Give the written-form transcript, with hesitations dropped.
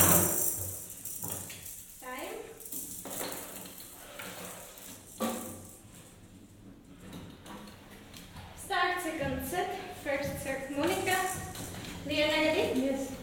Time. Start second set. First serve Monica. Leona, ready? Yes.